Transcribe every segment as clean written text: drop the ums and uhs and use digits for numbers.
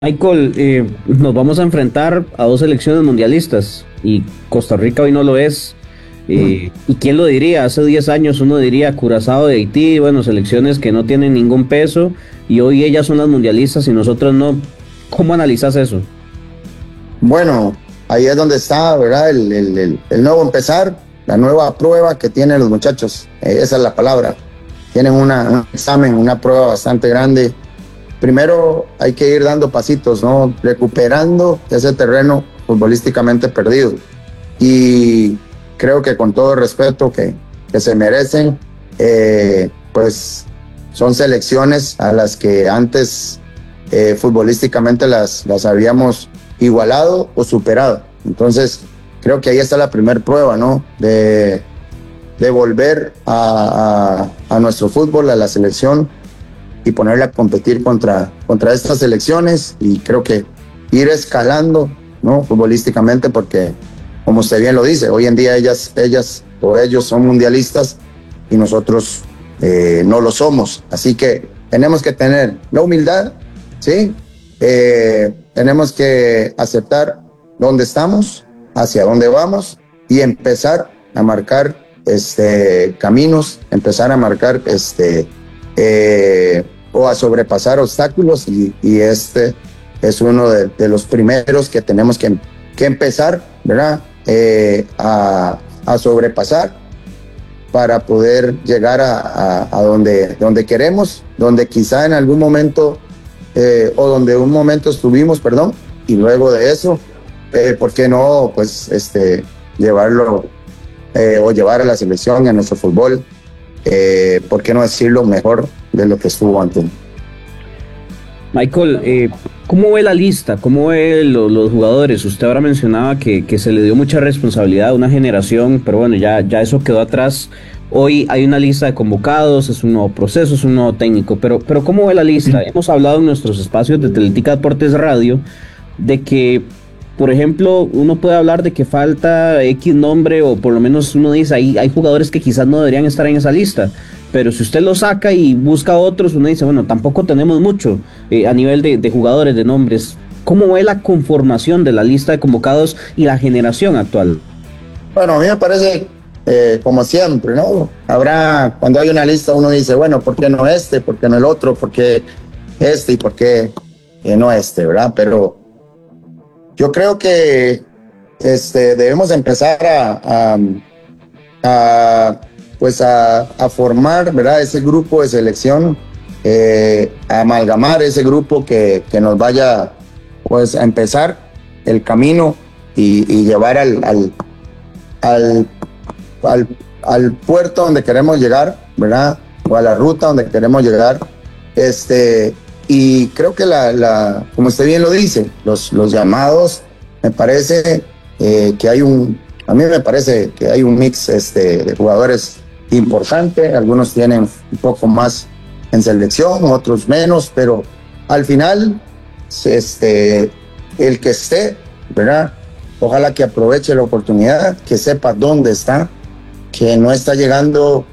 Michael, nos vamos a enfrentar a dos selecciones mundialistas y Costa Rica hoy no lo es. ¿Y quién lo diría? Hace 10 años uno diría Curazao de Haití, bueno, selecciones que no tienen ningún peso y hoy ellas son las mundialistas y nosotros no. ¿Cómo analizas eso? Bueno, ahí es donde está, ¿verdad? El nuevo empezar, la nueva prueba que tienen los muchachos. Esa es la palabra. Tienen un examen, una prueba bastante grande. Primero hay que ir dando pasitos, ¿no? Recuperando ese terreno futbolísticamente perdido. Y creo que con todo el respeto que se merecen, pues son selecciones a las que antes futbolísticamente las habíamos igualado o superado. Entonces creo que ahí está la primer prueba, ¿no? De volver a nuestro fútbol, a la selección, y ponerle a competir contra estas selecciones, y creo que ir escalando, ¿no? Futbolísticamente, porque como usted bien lo dice, hoy en día ellas o ellos son mundialistas y nosotros no lo somos. Así que tenemos que tener la humildad, ¿sí? Tenemos que aceptar dónde estamos, hacia dónde vamos, y empezar a marcar caminos, empezar a marcar o a sobrepasar obstáculos, y este es uno de los primeros que tenemos que empezar, ¿verdad? A sobrepasar para poder llegar a donde queremos, donde quizá en algún momento o donde un momento estuvimos, perdón, y luego de eso, ¿por qué no, pues, llevarlo o llevar a la selección, a nuestro fútbol, por qué no decirlo, mejor de lo que estuvo antes? Michael, ¿cómo ve la lista? ¿Cómo ve los jugadores? Usted ahora mencionaba que se le dio mucha responsabilidad a una generación, pero bueno, ya eso quedó atrás. Hoy hay una lista de convocados, es un nuevo proceso, es un nuevo técnico, pero ¿cómo ve la lista? Hemos hablado en nuestros espacios de Teletica Deportes Radio de que, por ejemplo, uno puede hablar de que falta X nombre, o por lo menos uno dice, hay jugadores que quizás no deberían estar en esa lista, pero si usted lo saca y busca otros, uno dice, bueno, tampoco tenemos mucho a nivel de jugadores, de nombres. ¿Cómo ve la conformación de la lista de convocados y la generación actual? Bueno, a mí me parece, como siempre, ¿no? Habrá, cuando hay una lista, uno dice, bueno, ¿por qué no este? ¿Por qué no el otro? ¿Por qué este? ¿Y por qué no este? ¿Verdad? Pero yo creo que debemos empezar a formar, ¿verdad? Ese grupo de selección, a amalgamar ese grupo que nos vaya, pues, a empezar el camino y llevar al puerto donde queremos llegar, ¿verdad? O a la ruta donde queremos llegar. Y creo que como usted bien lo dice, los llamados, me parece a mí me parece que hay un mix de jugadores importante. Algunos tienen un poco más en selección, otros menos, pero al final, el que esté, ¿verdad? Ojalá que aproveche la oportunidad, que sepa dónde está, que no está llegando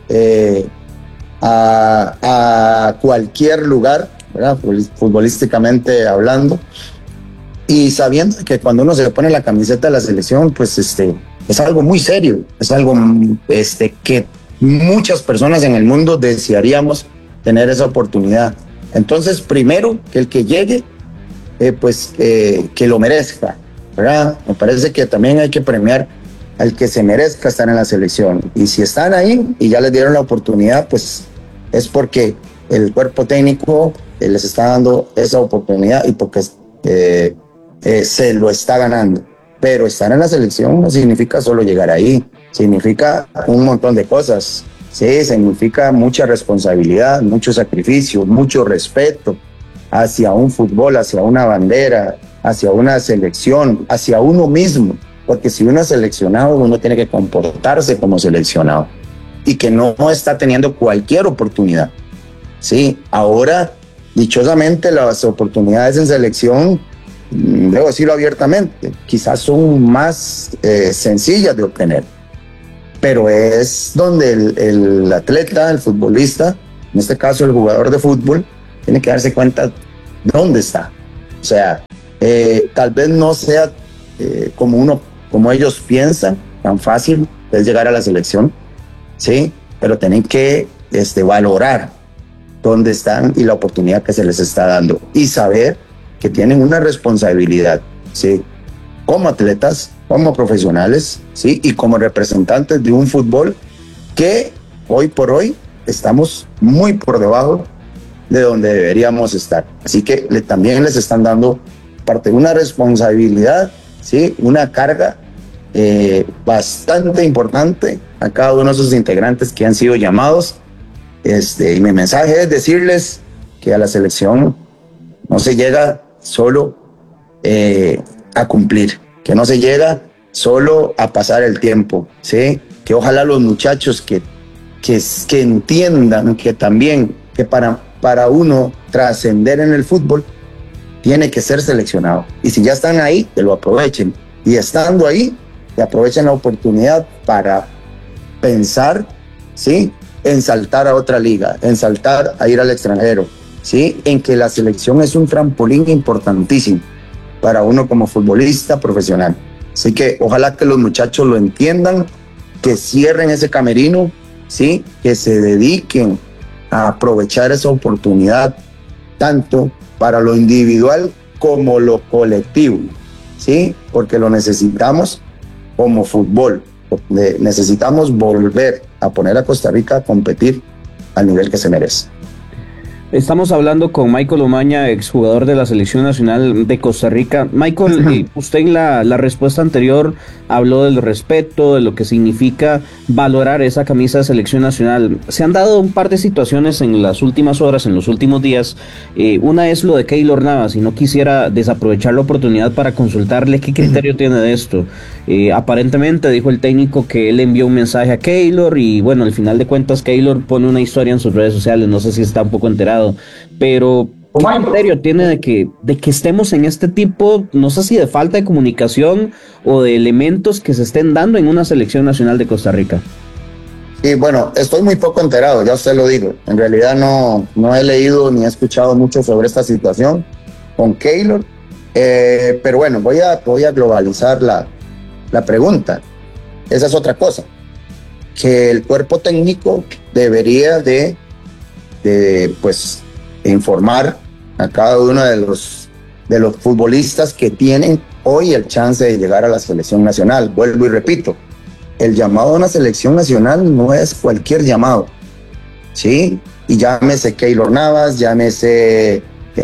a cualquier lugar, ¿verdad? Futbolísticamente hablando, y sabiendo que cuando uno se pone la camiseta de la selección, pues es algo muy serio, es algo que muchas personas en el mundo desearíamos tener esa oportunidad. Entonces, primero, que el que llegue, que lo merezca, ¿verdad? Me parece que también hay que premiar al que se merezca estar en la selección. Y si están ahí y ya les dieron la oportunidad, pues es porque el cuerpo técnico les está dando esa oportunidad y porque se lo está ganando. Pero estar en la selección no significa solo llegar ahí, significa un montón de cosas. Sí, significa mucha responsabilidad, mucho sacrificio, mucho respeto hacia un fútbol, hacia una bandera, hacia una selección, hacia uno mismo. Porque si uno es seleccionado, uno tiene que comportarse como seleccionado y que no está teniendo cualquier oportunidad. Sí, ahora, dichosamente, las oportunidades en selección, debo decirlo abiertamente, quizás son más sencillas de obtener, pero es donde el atleta, el futbolista, en este caso el jugador de fútbol, tiene que darse cuenta dónde está. sea, tal vez no sea como ellos piensan, tan fácil es llegar a la selección, ¿sí? Pero tienen que valorar dónde están y la oportunidad que se les está dando y saber que tienen una responsabilidad, ¿sí? Como atletas, como profesionales, ¿sí? Y como representantes de un fútbol que hoy por hoy estamos muy por debajo de donde deberíamos estar. Así que también les están dando parte de una responsabilidad, ¿sí? Una carga bastante importante a cada uno de sus integrantes que han sido llamados. Y mi mensaje es decirles que a la selección no se llega solo a cumplir, que no se llega solo a pasar el tiempo, ¿sí? Que ojalá los muchachos que entiendan que también que para uno trascender en el fútbol tiene que ser seleccionado, y si ya están ahí, que lo aprovechen, y estando ahí, que aprovechen la oportunidad para pensar, ¿sí? En saltar a otra liga, en saltar a ir al extranjero, ¿sí? En que la selección es un trampolín importantísimo para uno como futbolista profesional. Así que ojalá que los muchachos lo entiendan, que cierren ese camerino, ¿sí? Que se dediquen a aprovechar esa oportunidad, tanto para lo individual como lo colectivo, ¿sí? Porque lo necesitamos como fútbol. Necesitamos volver a poner a Costa Rica a competir al nivel que se merece. Estamos hablando con Michael Omaña, exjugador de la Selección Nacional de Costa Rica. Michael, usted en la respuesta anterior habló del respeto, de lo que significa valorar esa camisa de Selección Nacional. Se han dado un par de situaciones en las últimas horas, en los últimos días. Una es lo de Keylor Navas, y no quisiera desaprovechar la oportunidad para consultarle qué criterio tiene de esto. Aparentemente dijo el técnico que él envió un mensaje a Keylor, y bueno, al final de cuentas Keylor pone una historia en sus redes sociales, no sé si está un poco enterado. Pero ¿qué criterio tiene de que estemos en este tipo, no sé si de falta de comunicación o de elementos que se estén dando en una selección nacional de Costa Rica? Y bueno, estoy muy poco enterado, ya usted lo digo. En realidad no he leído ni he escuchado mucho sobre esta situación con Keylor, pero bueno, voy a globalizar la pregunta. Esa es otra cosa, que el cuerpo técnico debería de pues informar a cada uno de los futbolistas que tienen hoy el chance de llegar a la selección nacional. Vuelvo y repito, el llamado a una selección nacional no es cualquier llamado, ¿sí? Y llámese Keylor Navas, llámese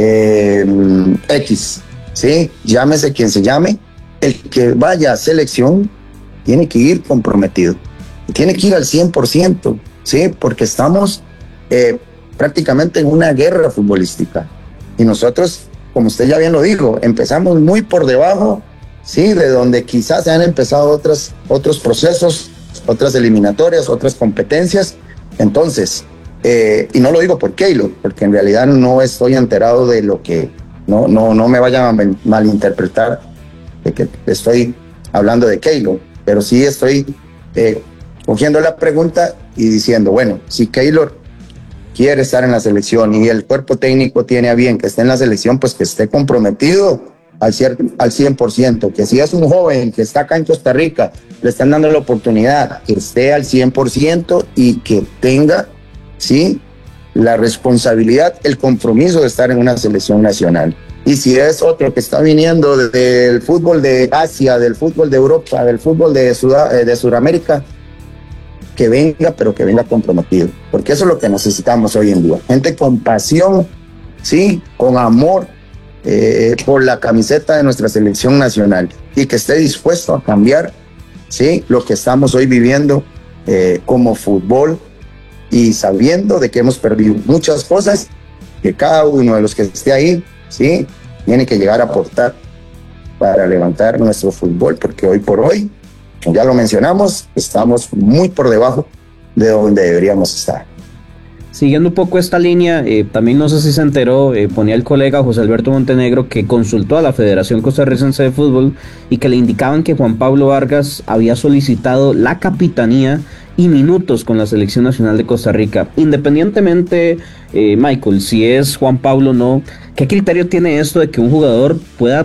X, ¿sí? Llámese quien se llame, el que vaya a selección tiene que ir comprometido, tiene que ir al 100%, ¿sí? Porque estamos prácticamente en una guerra futbolística. Y nosotros, como usted ya bien lo dijo, empezamos muy por debajo, ¿sí? De donde quizás se han empezado otros procesos, otras eliminatorias, otras competencias. Entonces, y no lo digo por Keylor, porque en realidad no estoy enterado de lo que, no me vayan a malinterpretar de que estoy hablando de Keylor, pero sí estoy cogiendo la pregunta y diciendo, bueno, si Keylor quiere estar en la selección y el cuerpo técnico tiene a bien que esté en la selección, pues que esté comprometido al 100%, que si es un joven que está acá en Costa Rica, le están dando la oportunidad, que esté al 100% y que tenga, ¿sí?, la responsabilidad, el compromiso de estar en una selección nacional. Y si es otro que está viniendo del fútbol de Asia, del fútbol de Europa, del fútbol de Sudamérica, que venga, pero que venga comprometido, porque eso es lo que necesitamos hoy en día, gente con pasión, sí, con amor por la camiseta de nuestra selección nacional, y que esté dispuesto a cambiar, sí, lo que estamos hoy viviendo como fútbol, y sabiendo de que hemos perdido muchas cosas, que cada uno de los que esté ahí, sí, tiene que llegar a aportar para levantar nuestro fútbol, porque hoy por hoy, ya lo mencionamos, estamos muy por debajo de donde deberíamos estar. Siguiendo un poco esta línea, también no sé si se enteró, ponía el colega José Alberto Montenegro que consultó a la Federación Costarricense de Fútbol y que le indicaban que Juan Pablo Vargas había solicitado la capitanía y minutos con la selección nacional de Costa Rica. Independientemente, Michael, si es Juan Pablo o no, ¿qué criterio tiene esto de que un jugador pueda